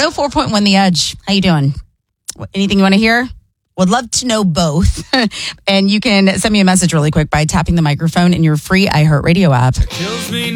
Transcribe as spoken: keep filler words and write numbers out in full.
oh four point one The Edge. How you doing? Anything you want to hear? Would love to know both. And you can send me a message really quick by tapping the microphone in your free iHeartRadio app.